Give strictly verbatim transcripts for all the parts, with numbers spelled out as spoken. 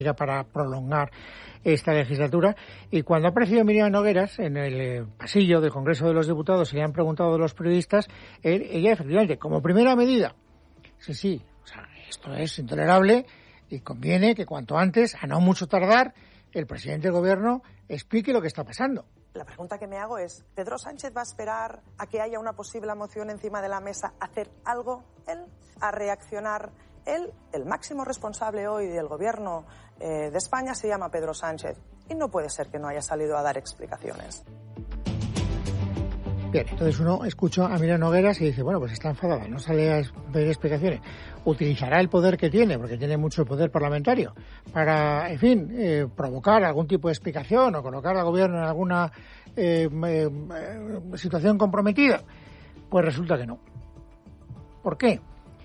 para prolongar esta legislatura, y cuando ha aparecido Miriam Nogueras en el pasillo del Congreso de los Diputados y le han preguntado a los periodistas, él, ella efectivamente, como primera medida, sí, sí, o sea, esto es intolerable y conviene que cuanto antes, a no mucho tardar, el presidente del Gobierno explique lo que está pasando. La pregunta que me hago es, ¿Pedro Sánchez va a esperar a que haya una posible moción encima de la mesa a hacer algo él, a reaccionar él? El máximo responsable hoy del Gobierno eh, de España se llama Pedro Sánchez y no puede ser que no haya salido a dar explicaciones. Bien, entonces uno escucha a Miriam Nogueras y dice, bueno, pues está enfadada, no sale a pedir explicaciones. Utilizará el poder que tiene, porque tiene mucho poder parlamentario, para, en fin, eh, provocar algún tipo de explicación o colocar al Gobierno en alguna eh, eh, situación comprometida. Pues resulta que no. ¿Por qué?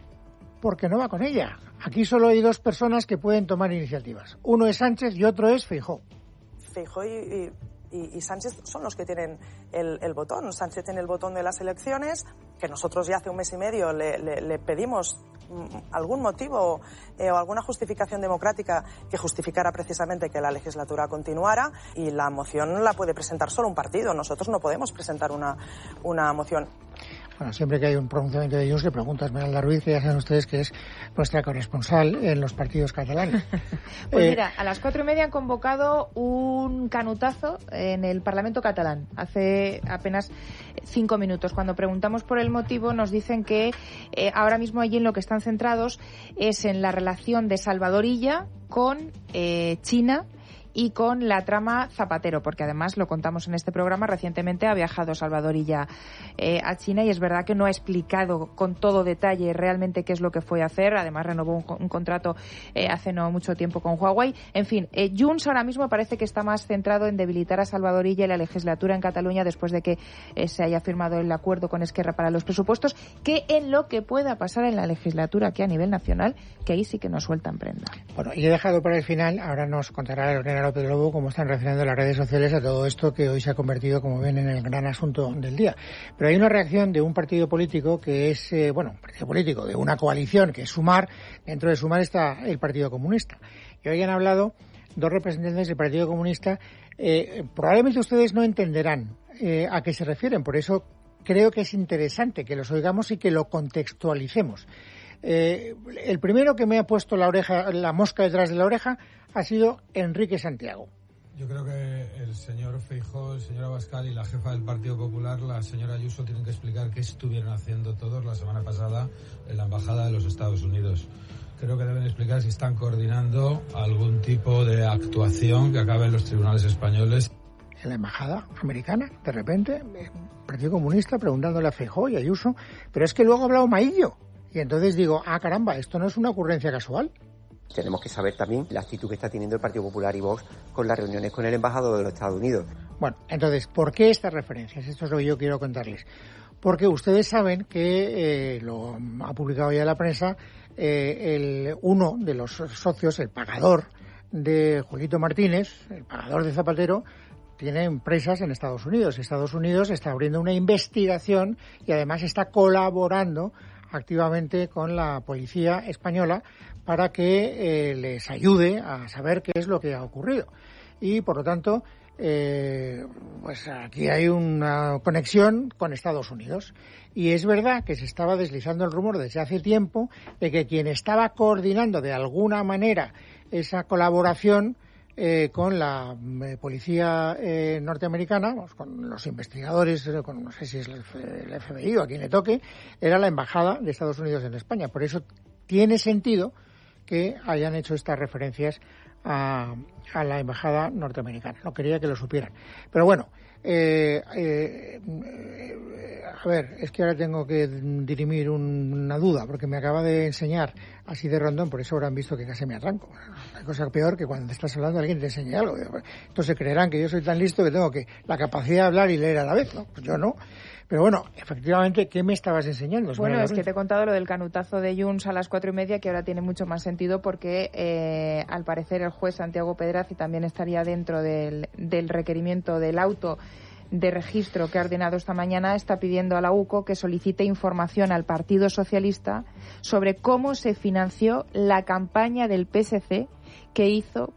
Porque no va con ella. Aquí solo hay dos personas que pueden tomar iniciativas. Uno es Sánchez y otro es Feijóo. Feijóo y... y... Y, y Sánchez son los que tienen el, el botón. Sánchez tiene el botón de las elecciones, que nosotros ya hace un mes y medio le, le, le pedimos algún motivo eh, o alguna justificación democrática que justificara precisamente que la legislatura continuara, y la moción la puede presentar solo un partido. Nosotros no podemos presentar una, una moción. Bueno, siempre que hay un pronunciamiento de Junts le preguntas a Esmeralda Ruiz, que ya saben ustedes que es nuestra corresponsal en los partidos catalanes. Pues eh, mira, a las cuatro y media han convocado un canutazo en el Parlamento catalán, hace apenas cinco minutos. Cuando preguntamos por el motivo nos dicen que eh, ahora mismo allí en lo que están centrados es en la relación de Salvador Illa con eh, China y con la trama Zapatero, porque además lo contamos en este programa, recientemente ha viajado Salvador Illa eh, a China y es verdad que no ha explicado con todo detalle realmente qué es lo que fue a hacer. Además renovó un, un contrato eh, hace no mucho tiempo con Huawei. En fin, eh, Junts ahora mismo parece que está más centrado en debilitar a Salvador Illa y la legislatura en Cataluña después de que eh, se haya firmado el acuerdo con Esquerra para los presupuestos, que en lo que pueda pasar en la legislatura aquí a nivel nacional, que ahí sí que nos sueltan prenda. Bueno, y he dejado para el final, ahora nos contará Lorena López Lobo cómo están reaccionando las redes sociales a todo esto que hoy se ha convertido, como ven, en el gran asunto del día. Pero hay una reacción de un partido político que es, eh, bueno, un partido político de una coalición que es Sumar. Dentro de Sumar está el Partido Comunista. Y hoy han hablado dos representantes del Partido Comunista. Eh, probablemente ustedes no entenderán eh, a qué se refieren, por eso creo que es interesante que los oigamos y que lo contextualicemos. Eh, el primero que me ha puesto la oreja, la mosca detrás de la oreja ha sido Enrique Santiago. Yo creo que el señor Feijóo, el señor Abascal y la jefa del Partido Popular, la señora Ayuso, tienen que explicar qué estuvieron haciendo todos la semana pasada en la Embajada de los Estados Unidos. Creo que deben explicar si están coordinando algún tipo de actuación que acabe en los tribunales españoles. En la Embajada americana, de repente, el Partido Comunista preguntándole a Feijóo y Ayuso, pero es que luego ha hablado Maillo. Y entonces digo, ah, caramba, esto no es una ocurrencia casual. Tenemos que saber también la actitud que está teniendo el Partido Popular y Vox con las reuniones con el embajador de los Estados Unidos. Bueno, entonces, ¿por qué estas referencias? Esto es lo que yo quiero contarles. Porque ustedes saben que, eh, lo ha publicado ya la prensa, eh, el, uno de los socios, el pagador de Julito Martínez, el pagador de Zapatero, tiene empresas en Estados Unidos. Estados Unidos está abriendo una investigación y además está colaborando activamente con la policía española para que eh, les ayude a saber qué es lo que ha ocurrido. Y, por lo tanto, eh, pues aquí hay una conexión con Estados Unidos. Y es verdad que se estaba deslizando el rumor desde hace tiempo de que quien estaba coordinando de alguna manera esa colaboración Eh, con la eh, policía eh, norteamericana, pues, con los investigadores, eh, con, no sé si es el, el F B I o a quien le toque, era la Embajada de Estados Unidos en España. Por eso tiene sentido que hayan hecho estas referencias a, a la Embajada norteamericana. No quería que lo supieran. Pero bueno, eh, eh, eh, a ver, es que ahora tengo que dirimir un, una duda, porque me acaba de enseñar así de rondón, por eso habrán visto que casi me arranco. Hay cosa peor que cuando estás hablando alguien te enseña algo. Entonces creerán que yo soy tan listo que tengo que la capacidad de hablar y leer a la vez, ¿no? Pues yo no. Pero bueno, efectivamente, ¿qué me estabas enseñando? Bueno, es que te he contado lo del canutazo de Junts a las cuatro y media, que ahora tiene mucho más sentido porque eh, al parecer el juez Santiago Pedraz, y también estaría dentro del, del requerimiento del auto de registro que ha ordenado esta mañana, está pidiendo a la U C O que solicite información al Partido Socialista sobre cómo se financió la campaña del P S C ¿Qué hizo